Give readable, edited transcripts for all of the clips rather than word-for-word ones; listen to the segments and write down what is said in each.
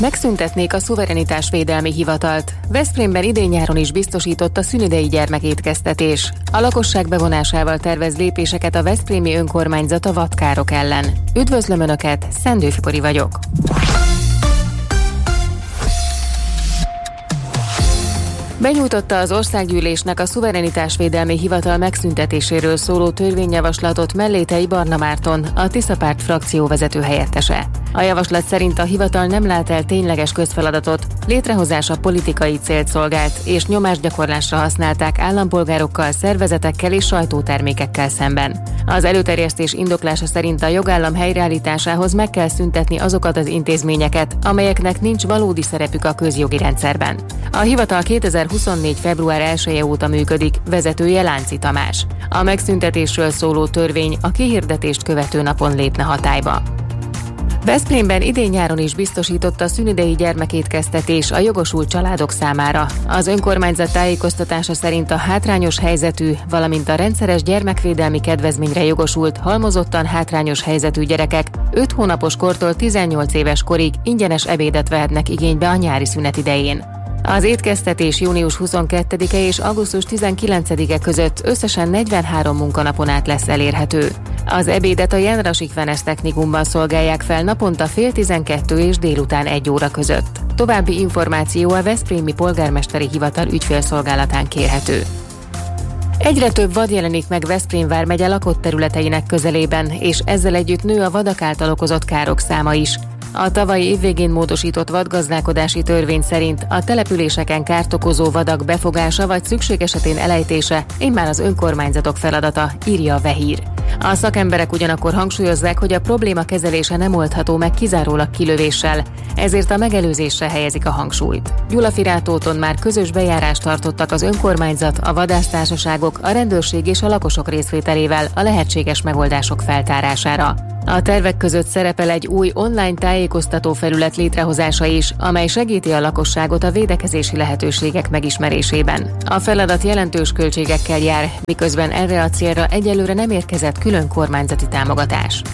megszüntetnék a szuverenitásvédelmi hivatalt. Veszprémben idén-nyáron is biztosított a szünidei gyermekétkeztetés. A lakosság bevonásával tervez lépéseket a veszprémi önkormányzat a vadkárok ellen. Üdvözlöm Önöket, Szendő Fibori vagyok. Benyújtotta az Országgyűlésnek a szuverenitásvédelmi hivatal megszüntetéséről szóló törvényjavaslatot Mellétei Barna Márton, a Tisza Párt frakcióvezető helyettese. A javaslat szerint a hivatal nem lát el tényleges közfeladatot, létrehozása politikai célt szolgált, és nyomásgyakorlásra használták állampolgárokkal, szervezetekkel és sajtótermékekkel szemben. Az előterjesztés indoklása szerint a jogállam helyreállításához meg kell szüntetni azokat az intézményeket, amelyeknek nincs valódi szerepük a közjogi rendszerben. A hivatal 2024. február 1-e óta működik, vezetője Lánci Tamás. A megszüntetésről szóló törvény a kihirdetést követő napon lépne hatályba. Veszprémben idén-nyáron is biztosította a szünidei gyermekétkeztetés a jogosult családok számára. Az önkormányzat tájékoztatása szerint a hátrányos helyzetű, valamint a rendszeres gyermekvédelmi kedvezményre jogosult, halmozottan hátrányos helyzetű gyerekek 5 hónapos kortól 18 éves korig ingyenes ebédet vehetnek igénybe a nyári szünet idején. Az étkeztetés június 22-e és augusztus 19-e között összesen 43 munkanapon át lesz elérhető. Az ebédet a Jenrasik Fenes Technikumban szolgálják fel naponta fél 12 és délután 1 óra között. További információ a Veszprémi Polgármesteri Hivatal ügyfélszolgálatán kérhető. Egyre több vad jelenik meg Veszprém vármegye lakott területeinek közelében, és ezzel együtt nő a vadak által okozott károk száma is. A tavalyi évvégén módosított vadgazdálkodási törvény szerint a településeken kárt okozó vadak befogása vagy szükség esetén elejtése immár az önkormányzatok feladata, írja a Vehír. A szakemberek ugyanakkor hangsúlyozzák, hogy a probléma kezelése nem oldható meg kizárólag kilövéssel, ezért a megelőzésre helyezik a hangsúlyt. Gyulafirátóton már közös bejárást tartottak az önkormányzat, a vadásztársaságok, a rendőrség és a lakosok részvételével a lehetséges megoldások feltárására. A tervek között szerepel egy új online tájékoztató felület létrehozása is, amely segíti a lakosságot a védekezési lehetőségek megismerésében. A feladat jelentős költségekkel jár, miközben erre a célra egyelőre nem érkezett külön kormányzati támogatás.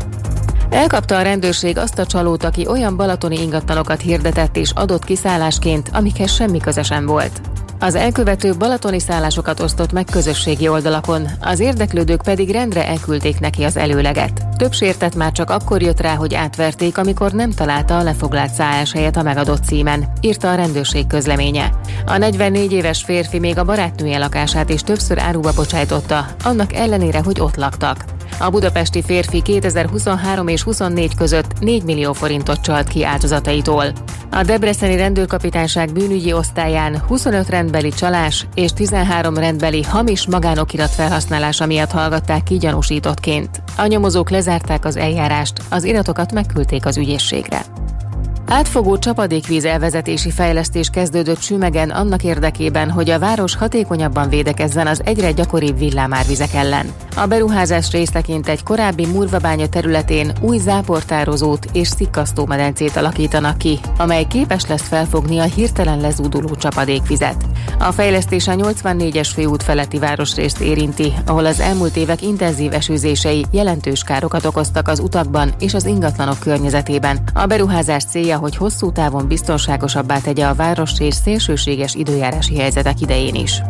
Elkapta a rendőrség azt a csalót, aki olyan balatoni ingatlanokat hirdetett és adott kiszállásként, amikhez semmi köze sem volt. Az elkövető balatoni szállásokat osztott meg közösségi oldalakon, az érdeklődők pedig rendre elküldték neki az előleget. Több sértett már csak akkor jött rá, hogy átverték, amikor nem találta a lefoglalt szálláshelyet a megadott címen, írta a rendőrség közleménye. A 44 éves férfi még a barátnője lakását is többször áruba bocsájtotta, annak ellenére, hogy ott laktak. A budapesti férfi 2023 és 24 között 4 millió forintot csalt ki áldozataitól. A debreceni rendőrkapitányság bűnügyi osztályán 25 rendbeli csalás és 13 rendbeli hamis magánokirat felhasználása miatt hallgatták ki gyanúsítottként. A nyomozók lezárták az eljárást, az iratokat megküldték az ügyészségre. Átfogó csapadékvíz elvezetési fejlesztés kezdődött Sümegen annak érdekében, hogy a város hatékonyabban védekezzen az egyre gyakoribb villámárvizek ellen. A beruházás részeként egy korábbi murvabánya területén új záportározót és szikkasztómedencét alakítanak ki, amely képes lesz felfogni a hirtelen lezúduló csapadékvizet. A fejlesztés a 84-es főút feletti városrészt érinti, ahol az elmúlt évek intenzív esőzései jelentős károkat okoztak az utakban és az ingatlanok környezetében. A beruházás célja, hogy hosszú távon biztonságosabbá tegye a várost és szélsőséges időjárási helyzetek idején is.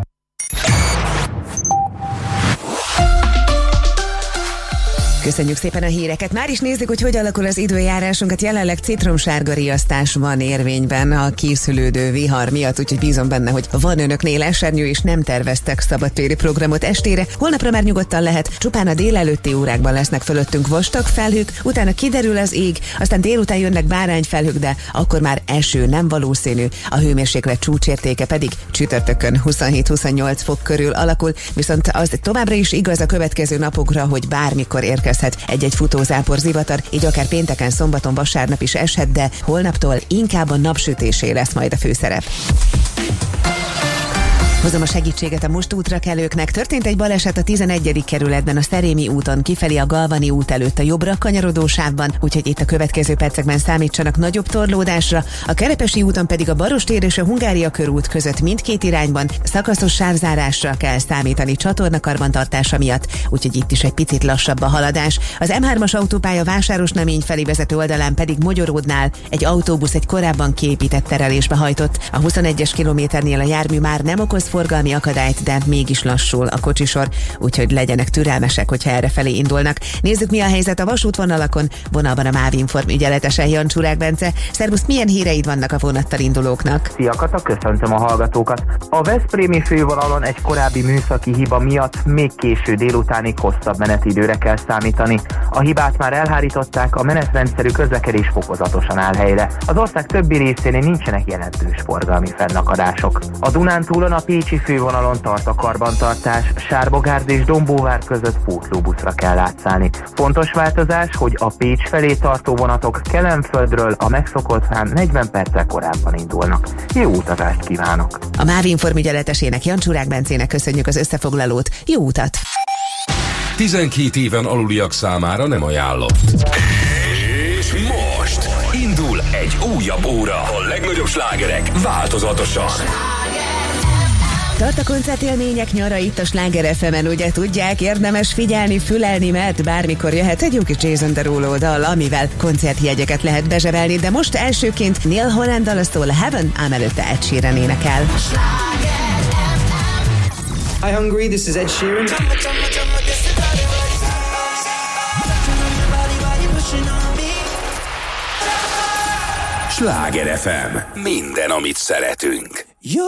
Köszönjük szépen a híreket. Már is nézzük, hogy alakul az időjárásunkat. Jelenleg citromsárga riasztás van érvényben a készülődő vihar miatt, úgyhogy bízom benne, hogy van önöknél esernyő, és nem terveztek szabadtéri programot estére. Holnapra már nyugodtan lehet, csupán a délelőtti órákban lesznek fölöttünk vastag felhők, utána kiderül az ég, aztán délután jönnek bárányfelhők, de akkor már eső nem valószínű. A hőmérséklet csúcsértéke pedig csütörtökön 27-28 fok körül alakul, viszont az továbbra is igaz a következő napokra, hogy bármikor érkezhet egy-egy futózápor, zivatar, így akár pénteken, szombaton, vasárnap is eshet, de holnaptól inkább a napsütésé lesz majd a főszerep. Hozom a segítséget a most útra kelőknek. Történt egy baleset a 11. kerületben, a Szerémi úton, kifelé a Galvani út előtt a jobbra kanyarodó sávban, úgyhogy itt a következő percekben számítsanak nagyobb torlódásra. A Kerepesi úton pedig a Barostér és a Hungária körút között mindkét irányban szakaszos sávzárásra kell számítani csatornakarbantartása miatt, úgyhogy itt is egy picit lassabb a haladás. Az M3-as autópálya Vásárosnamény felé vezető oldalán pedig Mogyoródnál egy autóbusz egy korábban kiépített terelésbe hajtott. A 21-es kilométernél a jármű már nem okoz forgalmi akadályt, de mégis lassul a kocsisor, úgyhogy legyenek türelmesek, hogyha errefelé indulnak. Nézzük, mi a helyzet a vasútvonalakon. Vonalban a MÁV Inform ügyeletese Jancsúrák Bence. Szervusz, milyen híreid vannak a vonattal indulóknak? Szia Kata, köszöntöm a hallgatókat. A veszprémi fővonalon egy korábbi műszaki hiba miatt még késő délutánig hosszabb menetidőre kell számítani. A hibát már elhárították, a menetrendszerű közlekedés fokozatosan áll helyre. Az ország többi részén nincsenek jelentős forgalmi fennakadások. A Dunántúlon a pécsi fővonalon tart a karbantartás, Sárbogárd és Dombóvár között pótlóbuszra kell átszállni. Fontos változás, hogy a Pécs felé tartó vonatok Kelenföldről a megszokottnál 40 perccel korábban indulnak. Jó utazást kívánok! A MÁV Inform ügyeletesének, Jancsúrák Bencének köszönjük az összefoglalót. Jó utat! 12 éven aluliak számára nem ajánlott. És most indul egy újabb óra. A legnagyobb slágerek változatosan. Tart a koncertélmények nyara itt a Sláger FM-en, ugye tudják, érdemes figyelni, fülelni, mert bármikor jöhet egy jó kis Jason Derulo dal, amivel koncertjegyeket lehet bezsebelni, de most elsőként Neil Holland dal szól, Heaven, ám előtte Ed Sheeran énekel. Hi Hungary, this is Ed Sheeran. Sláger FM. Minden, amit szeretünk.